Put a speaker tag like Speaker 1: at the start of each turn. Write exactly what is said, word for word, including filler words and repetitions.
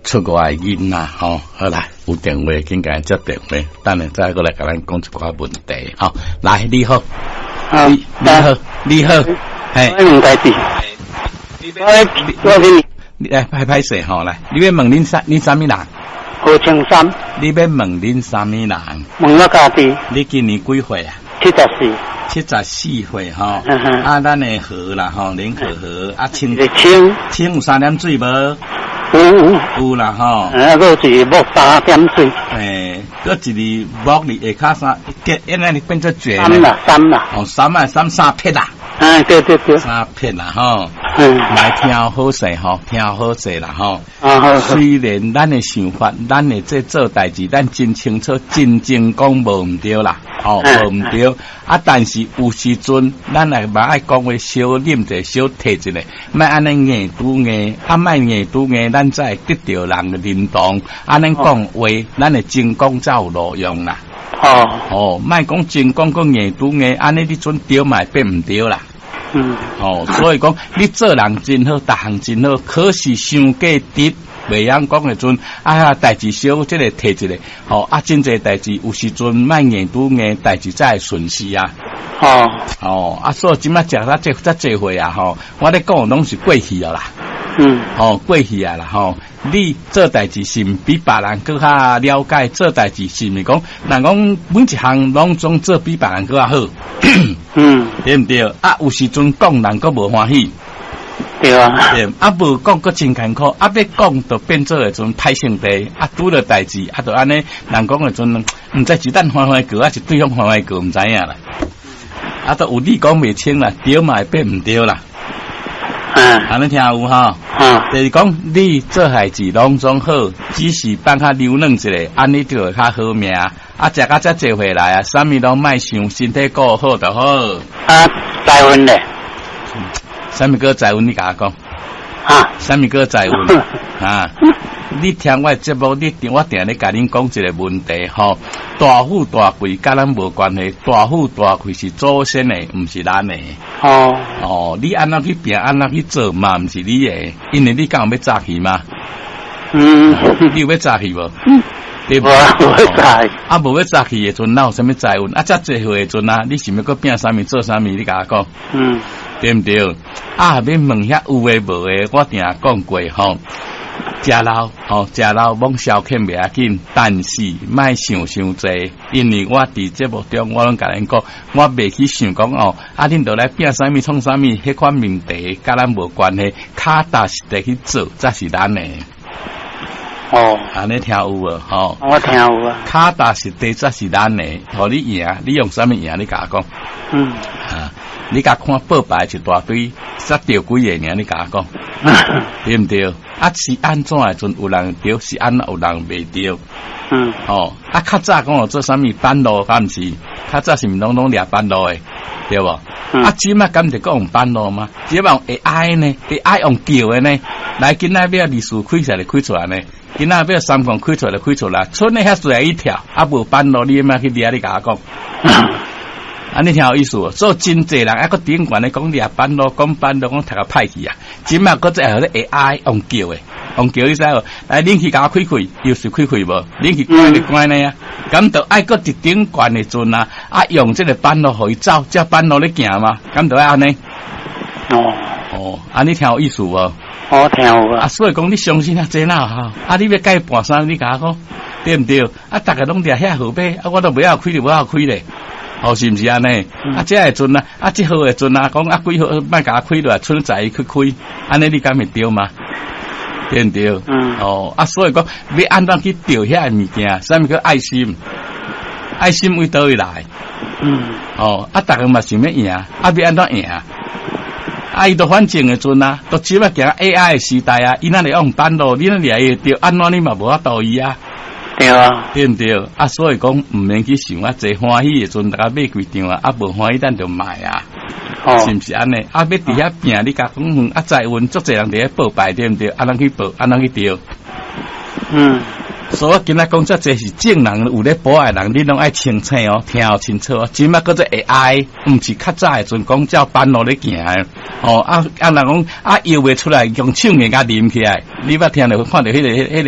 Speaker 1: 出外囡仔吼，好啦，有电话紧甲接电话，等下再过来甲咱讲一寡问题，吼，来你好，
Speaker 2: 啊，
Speaker 1: 你你好，你好，嘿，
Speaker 2: 我问代志，我我给你，
Speaker 1: 你来拍拍摄吼，来，你要问恁啥？恁啥物人？
Speaker 2: 何青山，
Speaker 1: 你要问恁啥物人？
Speaker 2: 问我家己，
Speaker 1: 你今年几岁啊？
Speaker 2: 七十四，
Speaker 1: 七十四岁吼，
Speaker 2: 嗯哼
Speaker 1: 啊，咱的河啦吼，恁河河啊，清
Speaker 2: 一清，
Speaker 1: 清有三点水无？
Speaker 2: 有有，
Speaker 1: 有啦吼，
Speaker 2: 啊，个一木三点水，
Speaker 1: 诶，搁一个木哩下骹三，结，因为你变做绝
Speaker 2: 三啦三啦，
Speaker 1: 哦，三啊三三撇啦，
Speaker 2: 啊，对对对，
Speaker 1: 三撇啦吼，
Speaker 2: 嗯，
Speaker 1: 来听好势吼，听好势啦吼。
Speaker 2: 啊好，
Speaker 1: 虽然咱的想法，咱的这做代志，咱真清楚，真正讲无毋对啦，哦，无毋对。啊，但是有时阵，咱也嘛爱讲话小啉者，小摕一下，莫安尼硬拄硬，啊，莫硬拄硬，咱才会得到人的认同。安尼讲话，咱的真讲才有路用啦。
Speaker 2: 哦，
Speaker 1: 哦，莫讲真讲个硬拄硬，安尼你准对嘛变毋对啦。
Speaker 2: 嗯，
Speaker 1: 哦，所以讲你做人真好，逐项真好，可是伤过直，袂晓讲的阵，啊，代志小，即个摕一个，哦，啊，真侪代志有时阵莫硬拄硬，代志才会顺势啊。
Speaker 2: 哦，
Speaker 1: 哦，啊，所以即摆食咱这这这回啊，吼，我咧讲拢是过去啊啦。
Speaker 2: 嗯，
Speaker 1: 哦，过去啊啦，吼，你做代志是毋比别人更较了解，做代志是毋是讲，人讲每一项拢总做比别人更较好。
Speaker 2: 嗯，
Speaker 1: 对毋对？啊，有时阵讲人阁无欢喜，
Speaker 2: 对啊，
Speaker 1: 对，啊无讲阁真艰苦，啊要讲就变做诶阵歹性地，啊拄着代志，啊就安尼，人讲诶阵，毋知是咱欢欢过，还是对方欢欢过，毋知影啦。啊，都有你讲袂清啦，对嘛会变毋对啦。
Speaker 2: 嗯，
Speaker 1: 安尼听有吼？
Speaker 2: 嗯，
Speaker 1: 就是讲你做代志拢总好，只是放较溜软一下，安尼就会较好命。啊，食到遮济回来啊，啥物拢莫想，身体顾好就好。
Speaker 2: 啊，台湾咧，
Speaker 1: 啥物个在阮你甲我讲？
Speaker 2: 啊，
Speaker 1: 啥物个在阮啊？你听我节目，你我定咧甲恁讲一个问题吼，大富大贵甲咱无关系，大富大贵是祖先的，毋是咱的。
Speaker 2: 哦，
Speaker 1: 哦，你安怎去拼，安怎去做嘛，毋是你的，因为你敢有要早去吗？
Speaker 2: 嗯，
Speaker 1: 你有要早去无？
Speaker 2: 嗯，
Speaker 1: 对不？
Speaker 2: 无要早去，
Speaker 1: 啊，无要早去的阵，哪有啥物财运？啊，遮济岁的阵啊，你想要搁拼啥物做啥物？你甲我讲，
Speaker 2: 嗯，
Speaker 1: 对毋对？啊，要问遐有诶无诶，我定讲过吼。食老吼，食老罔消遣袂要紧，但是莫想伤济，因为我伫节目中我拢甲恁讲，我袂去想讲哦，啊，恁着来拼啥物创啥物，迄款命题甲咱无关系，脚踏实地去做才是咱诶。
Speaker 2: 哦，
Speaker 1: 安尼听有无？吼，
Speaker 2: 我听有啊，
Speaker 1: 脚踏实地才是咱诶，互你赢，你用啥物赢？你甲我讲，
Speaker 2: 嗯，
Speaker 1: 啊，你甲看报牌一大堆，杀掉几个尔？你甲我讲。对毋对？啊，是安怎诶？阵有人对，是安有人袂对。
Speaker 2: 嗯，
Speaker 1: 哦，啊，较早讲做啥物板路，敢毋是？较早是毋拢拢掠板路诶，对无？
Speaker 2: 嗯、
Speaker 1: 啊，即摆敢毋是讲用板路吗？即摆用 A I 呢 ？A I 用叫诶呢？来，今仔要历史开出来开出来呢？今仔要三公开出来开出来，剩诶遐水一条，啊无板路，你莫去掠，你甲我讲。安尼听有意思哦，所以真济人啊，个顶悬咧讲掠板路，讲板路，讲读个歹去啊。即摆搁再后咧 A I 用叫诶，用叫你知无？来，恁去甲我开开，又是开开无？恁去关就关咧啊。咁就爱搁伫顶悬诶阵啊，啊用即个板路互伊走，只板路咧行嘛，咁就爱安尼。
Speaker 2: 哦
Speaker 1: 哦，安尼听有意思无？
Speaker 2: 我听有啊。
Speaker 1: 啊，所以讲你相信啊，真啦哈。啊，你要改半山，你甲我讲，对毋对？啊，逐个拢伫遐后背，啊，我都袂晓开就袂晓开咧。哦，是毋是安尼？嗯、啊，这个阵啊，啊，这号的阵啊，讲啊，几号莫甲开落来，剩在去开，安尼你敢会对吗？对毋对？
Speaker 2: 嗯。
Speaker 1: 哦，啊，所以讲要安怎去钓遐物件，啥物叫爱心？爱心为倒位来？
Speaker 2: 嗯。
Speaker 1: 哦，啊，逐个嘛想要赢，啊，要安怎赢？啊，伊都反正的阵啊，都只要行 A I 的时代啊，伊那里用板路，你那里会钓，安怎你嘛无法度伊啊？
Speaker 2: 对啊，
Speaker 1: 对毋对？啊，所以讲毋免去想啊，侪欢喜的阵，大家买几张啊，啊无欢喜咱就卖啊，
Speaker 2: 哦、
Speaker 1: 是毋是安尼？啊，要伫遐拼，你甲讲啊，在阮足侪人伫遐报牌，对毋对？安怎去报，安怎去钓？
Speaker 2: 嗯，
Speaker 1: 所以我今仔讲遮侪是正人有咧保爱人，你拢爱清楚哦，听好清楚哦。即摆搁做 A I， 毋是较早的阵讲照板路咧行的，哦啊啊人讲啊摇袂出来，用手硬甲啉起来，你捌听着看着迄、那个迄、那个。